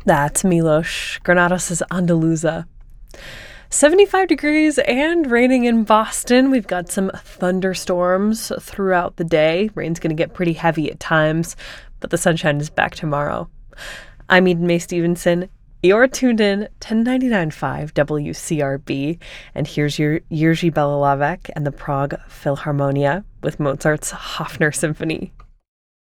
That's Milos Granados' Andaluza. 75 degrees and raining in Boston. We've got some thunderstorms throughout the day. Rain's going to get pretty heavy at times, but the sunshine is back tomorrow. I'm Eden Mae Stevenson. You're tuned in to 99.5 WCRB, and here's your Jerzy Belolavec and the Prague Philharmonia with Mozart's Hofner Symphony.